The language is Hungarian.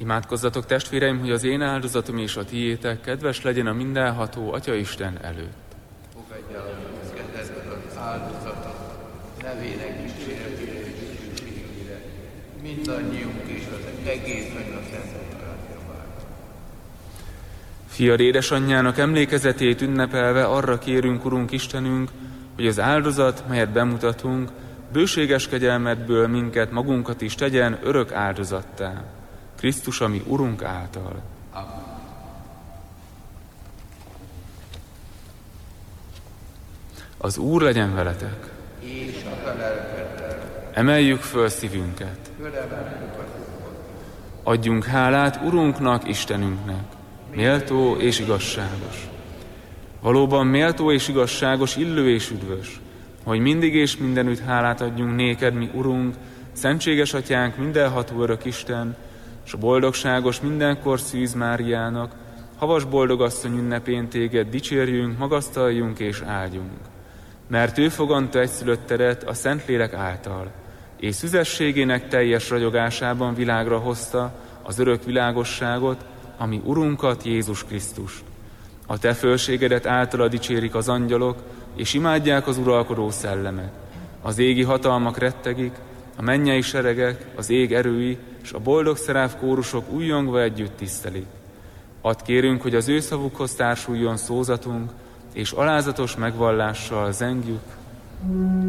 Imádkozzatok, testvéreim, hogy az én áldozatom és a tiétek kedves legyen a mindenható Atyaisten előtt. Fogadj el a kezedből az áldozatot, nevének dicsőségére és dicsőségére, mindannyiunk és az egész a Szent javára. Fiad édesanyjának emlékezetét ünnepelve arra kérünk, Urunk Istenünk, hogy az áldozat, melyet bemutatunk, bőséges kegyelmedből minket, magunkat is tegyen örök áldozattá. Krisztus, ami Urunk által. Amen. Az Úr legyen veletek. És a te lelkeddel. Emeljük föl szívünket. Adjunk hálát Urunknak, Istenünknek. Méltó és igazságos. Valóban méltó és igazságos, illő és üdvös, hogy mindig és mindenütt hálát adjunk néked, mi Urunk, szentséges Atyánk, mindenható örök Isten, s a boldogságos mindenkor Szűz Máriának, havas boldogasszony ünnepén téged dicsérjünk, magasztaljunk és áldjunk. Mert ő foganta egyszülöttedet a Szentlélek által, és szüzességének teljes ragyogásában világra hozta az örök világosságot, ami Urunkat, Jézus Krisztust. A te fölségedet általa dicsérik az angyalok, és imádják az uralkodó szellemek. Az égi hatalmak rettegik, a mennyei seregek, az ég erői, és a boldog szeráf kórusok újjongva együtt tisztelik. Add kérünk, hogy az ő szavukhoz társuljon szózatunk, és alázatos megvallással zengjük.